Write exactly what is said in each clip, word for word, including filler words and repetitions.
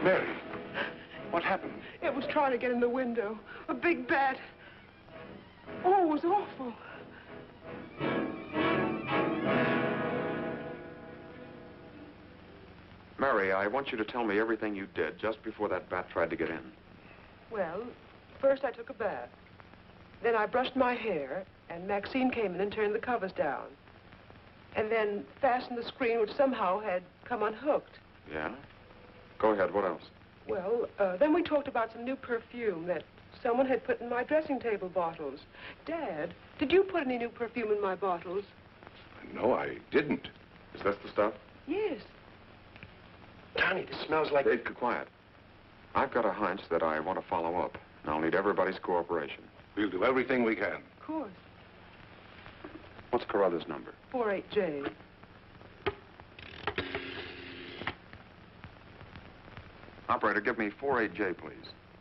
Mary, what happened? It was trying to get in the window. A big bat. Oh, it was awful. Mary, I want you to tell me everything you did just before that bat tried to get in. Well, first I took a bath. Then I brushed my hair, and Maxine came in and turned the covers down. And then fastened the screen, which somehow had come unhooked. Yeah? Go ahead, what else? Well, uh, then we talked about some new perfume that someone had put in my dressing table bottles. Dad, did you put any new perfume in my bottles? No, I didn't. Is this the stuff? Yes. Connie, this smells like... Hey, quiet. I've got a hunch that I want to follow up, and I'll need everybody's cooperation. We'll do everything we can. Of course. What's Carruthers' number? four eight J. Operator, give me four eight J, please.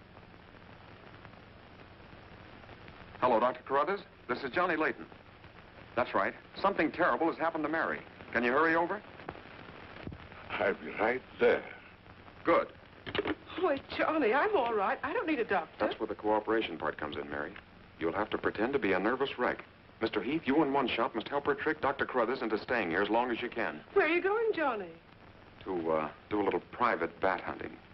Hello, Doctor Carruthers. This is Johnny Layton. That's right. Something terrible has happened to Mary. Can you hurry over? I'll be right there. Good. Boy, Johnny, I'm all right. I don't need a doctor. That's where the cooperation part comes in, Mary. You'll have to pretend to be a nervous wreck. Mister Heath, you and One Shot must help her trick Doctor Carruthers into staying here as long as you can. Where are you going, Johnny? To, uh, do a little private bat hunting.